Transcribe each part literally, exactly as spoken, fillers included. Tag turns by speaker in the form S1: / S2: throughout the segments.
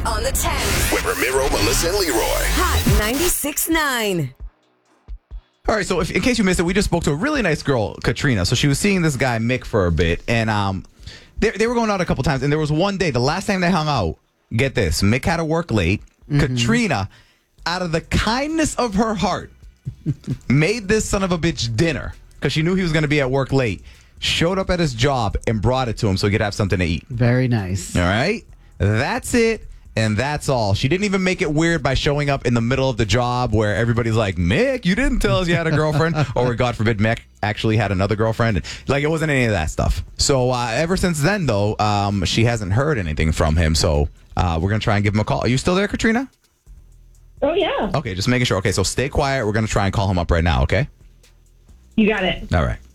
S1: on the ten.
S2: With Ramiro, Melissa, and Leroy.
S1: Hot ninety-six point nine.
S3: All right, so if, in case you missed it, we just spoke to a really nice girl, Katrina. So she was seeing this guy, Mick, for a bit, and um, they, they were going out a couple times, and there was one day, the last time they hung out, get this, Mick had to work late. Mm-hmm. Katrina, out of the kindness of her heart, made this son of a bitch dinner because she knew he was going to be at work late, showed up at his job, and brought it to him so he could have something to eat.
S4: Very nice.
S3: All right? That's it. And that's all. She didn't even make it weird by showing up in the middle of the job where everybody's like, Mick, you didn't tell us you had a girlfriend. Or, God forbid, Mick actually had another girlfriend. Like, it wasn't any of that stuff. So, uh, ever since then, though, um, she hasn't heard anything from him. So, uh, we're going to try and give him a call. Are you still there, Katrina?
S5: Oh, yeah.
S3: Okay, just making sure. Okay, so stay quiet. We're going to try and call him up right now, okay?
S5: You got it.
S3: All right.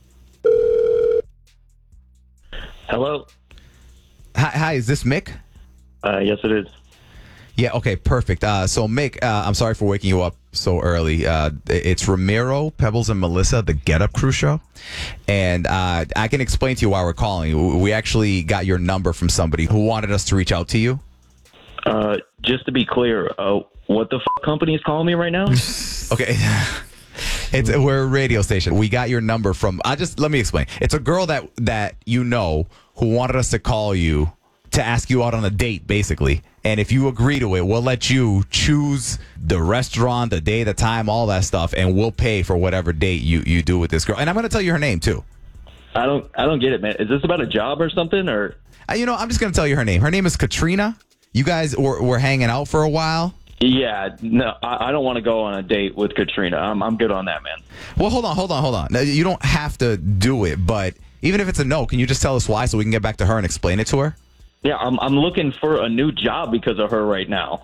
S6: Hello?
S3: Hi, hi is this Mick?
S6: Uh, yes, it is.
S3: Yeah, okay, perfect. Uh, so, Mick, uh, I'm sorry for waking you up so early. Uh, it's Ramiro, Pebbles, and Melissa, the Get Up Crew show. And uh, I can explain to you why we're calling. We actually got your number from somebody who wanted us to reach out to you.
S6: Uh, just to be clear, uh, what the f- company is calling me right now?
S3: Okay. It's we're a radio station. We got your number from. I just let me explain. It's a girl that that you know who wanted us to call you to ask you out on a date, basically. And if you agree to it, we'll let you choose the restaurant, the day, the time, all that stuff, and we'll pay for whatever date you, you do with this girl. And I'm going to tell you her name too.
S6: I don't. I don't get it, man. Is this about a job or something, or?
S3: Uh, you know, I'm just going to tell you her name. Her name is Katrina. You guys were, were hanging out for a while.
S6: Yeah, no, I, I don't want to go on a date with Katrina. I'm I'm good on that, man.
S3: Well, hold on, hold on, hold on. Now, you don't have to do it, but even if it's a no, can you just tell us why so we can get back to her and explain it to her?
S6: Yeah, I'm I'm looking for a new job because of her right now.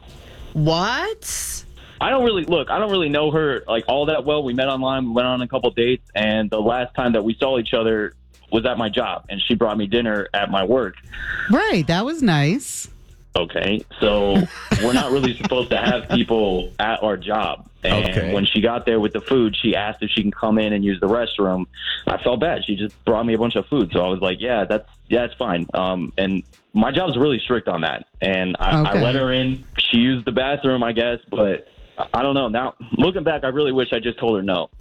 S7: What?
S6: I don't really look. I don't really know her like all that well. We met online. We went on a couple dates, and the last time that we saw each other was at my job, and she brought me dinner at my work.
S4: Right, that was nice.
S6: Okay, so we're not really supposed to have people at our job. And
S3: Okay.
S6: when she got there with the food, she asked if she can come in and use the restroom. I felt bad. She just brought me a bunch of food. So I was like, yeah, that's yeah, it's fine. Um, and my job's really strict on that. And I,
S4: Okay.
S6: I let her in. She used the bathroom, I guess. But I don't know. Now, looking back, I really wish I just told her no.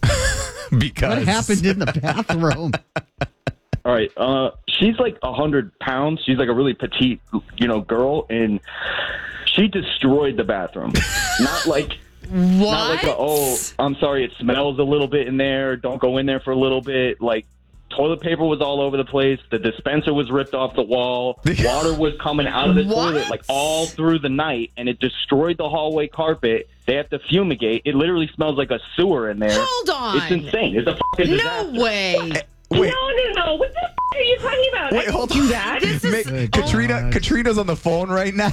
S3: Because
S4: What happened in the bathroom?
S6: All right. Uh, she's like one hundred pounds. She's like a really petite, you know, girl. And she destroyed the bathroom. Not like...
S7: What?
S6: Not like, a, oh, I'm sorry, it smells a little bit in there. Don't go in there for a little bit. Like, toilet paper was all over the place. The dispenser was ripped off the wall. Water was coming out of the
S7: What?
S6: toilet, like, all through the night. And it destroyed the hallway carpet. They have to fumigate. It literally smells like a sewer in there.
S7: Hold on.
S6: It's insane. It's a fucking disaster.
S7: No way.
S3: Wait,
S5: No, no, no. What the f- are you talking about?
S3: wait,
S5: I
S3: hold
S5: didn't
S3: on.
S5: do that.
S7: This is-
S3: Mick,
S4: Oh,
S3: Katrina,
S4: God.
S3: Katrina's on the phone right now.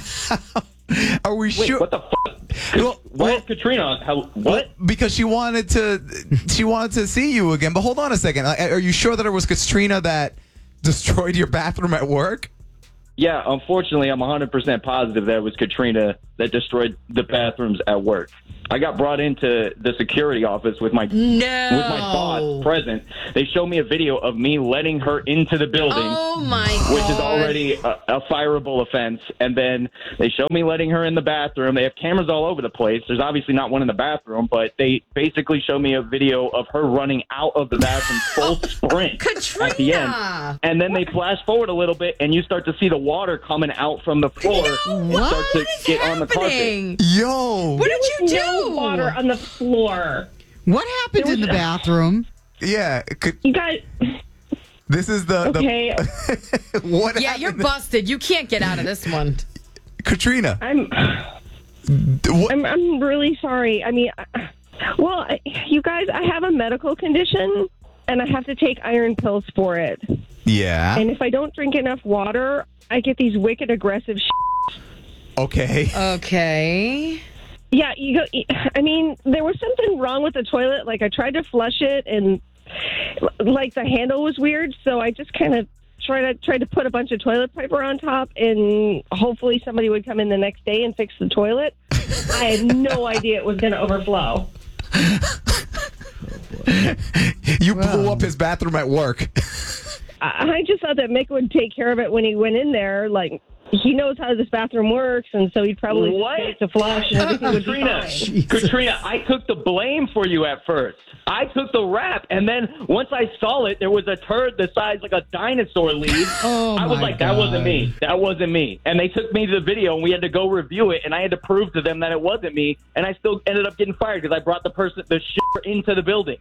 S3: Are we
S6: Wait,
S3: sure?
S6: what the fuck?
S3: Well,
S6: Why
S3: well-
S6: is Katrina? How,
S3: Well,
S6: what?
S3: because she wanted to, she wanted to see you again. But hold on a second. Are are you sure that it was Katrina that destroyed your bathroom at work?
S6: Yeah, unfortunately, I'm one hundred percent positive that it was Katrina that destroyed the bathrooms at work. I got brought into the security office with my
S7: No.
S6: with my boss present. They showed me a video of me letting her into the building,
S7: Oh my god.
S6: which is already a, a fireable offense. And then they showed me letting her in the bathroom. They have cameras all over the place. There's obviously not one in the bathroom, but they basically showed me a video of her running out of the bathroom full sprint
S7: Katrina.
S6: at the end. And then they flash forward a little bit, and you start to see the water coming out from the floor.
S7: No,
S6: and
S7: what
S6: start to
S7: is
S6: get on the carpet.
S7: happening?
S3: Yo.
S7: What did you do?
S5: No water on the floor.
S4: What happened in the bathroom?
S3: Yeah. Ka-
S5: You guys,
S3: This is the,
S5: okay,
S3: the what
S7: Yeah, you're
S3: happened?
S7: busted. You can't get out of this one.
S3: Katrina.
S5: I'm,
S3: What?
S5: I'm, I'm really sorry. I mean, I- well, I- you guys, I have a medical condition, and I have to take iron pills for it.
S3: Yeah.
S5: And if I don't drink enough water, I get these wicked aggressive. Sh-
S3: Okay.
S7: Okay.
S5: yeah, you go. I mean, there was something wrong with the toilet. Like I tried to flush it, and like the handle was weird, so I just kind of tried to tried to put a bunch of toilet paper on top, and hopefully somebody would come in the next day and fix the toilet. I had no idea it was going to overflow.
S3: You blew up his bathroom at work.
S5: I I just thought that Mick would take care of it when he went in there. Like, he knows how this bathroom works, and so he'd probably just
S6: What?
S5: get it to flush, and everything would be
S6: Katrina,
S5: fine.
S6: Katrina, I took the blame for you at first. I took the rap, and then once I saw it, there was a turd the size like a dinosaur leaf.
S4: Oh,
S6: I was
S4: my
S6: like, that
S4: God.
S6: wasn't me. That wasn't me. And they took me to the video, and we had to go review it, and I had to prove to them that it wasn't me, and I still ended up getting fired because I brought the person, the shit into the building.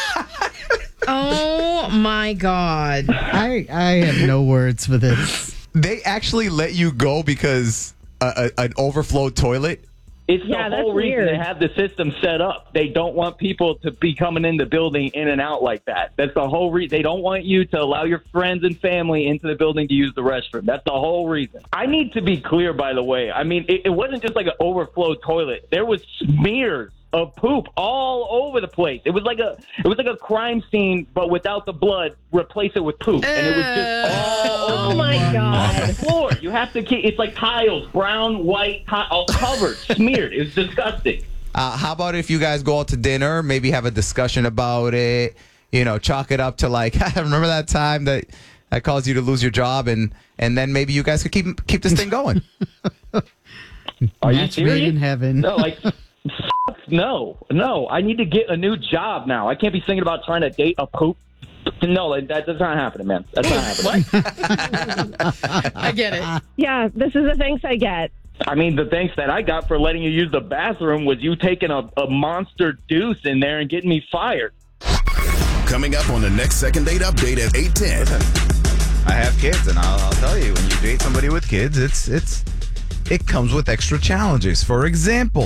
S7: Oh my God.
S4: I I have no words for this.
S3: They actually let you go because a, a, an overflowed toilet.
S6: It's
S5: Yeah,
S6: the
S5: that's
S6: whole reason
S5: weird.
S6: they have the system set up. They don't want people to be coming in the building in and out like that. That's the whole reason. They don't want you to allow your friends and family into the building to use the restroom. That's the whole reason. I need to be clear, by the way. I mean, it, it wasn't just like an overflow toilet. There was smears of poop all over the place. It was like a it was like a crime scene, but without the blood. Replace it with poop, and it was just all over
S5: Oh, my
S6: on
S5: God.
S6: the floor. You have to keep. It's like tiles, brown, white, ti- all covered, smeared. It was disgusting.
S3: Uh, how about if you guys go out to dinner, maybe have a discussion about it, you know, chalk it up to like, remember that time that that caused you to lose your job, and and then maybe you guys could keep keep this thing going.
S6: Are you
S4: Match made in
S6: serious?
S4: heaven.
S6: No, like, f- no, no. I need to get a new job now. I can't be thinking about trying to date a poop. No, like, that, that's not happening, man. That's not happening.
S7: I get it.
S5: Yeah, this is the thanks I get.
S6: I mean, the thanks that I got for letting you use the bathroom was you taking a, a monster deuce in there and getting me fired.
S2: Coming up on the next second date update at eight ten.
S3: I have kids, and I'll, I'll tell you, when you date somebody with kids, it's it's it comes with extra challenges. For example,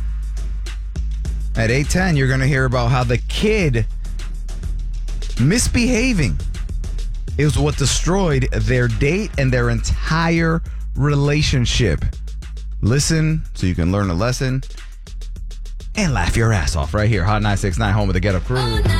S3: at eight ten, you're going to hear about how the kid misbehaving is what destroyed their date and their entire relationship. Listen so you can learn a lesson and laugh your ass off right here. Hot nine six nine, home of the Get Up Crew.